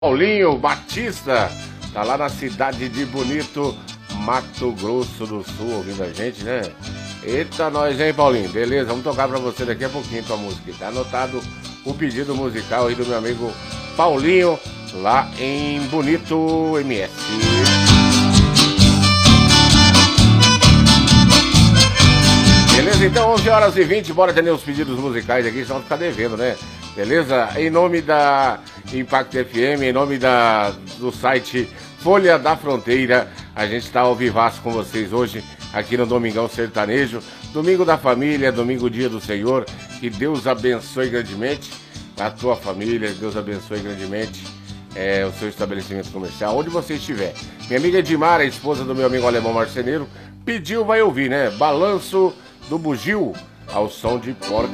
Paulinho Batista, tá lá na cidade de Bonito, Mato Grosso do Sul, ouvindo a gente, né? Eita, nós, hein, Paulinho? Beleza, vamos tocar pra você daqui a pouquinho tua música. Tá anotado o pedido musical aí do meu amigo Paulinho, lá em Bonito, MS. Beleza, então 11h20, bora atender os pedidos musicais aqui, senão ficar devendo, né? Beleza? Em nome da Impact FM, em nome do site Folha da Fronteira, a gente está ao vivaço com vocês hoje, aqui no Domingão Sertanejo, domingo da família, domingo dia do Senhor, que Deus abençoe grandemente a tua família, Deus abençoe grandemente o seu estabelecimento comercial, onde você estiver. Minha amiga Edmara, a esposa do meu amigo alemão marceneiro, pediu, vai ouvir, né? Balanço do Bugio, ao som de porca.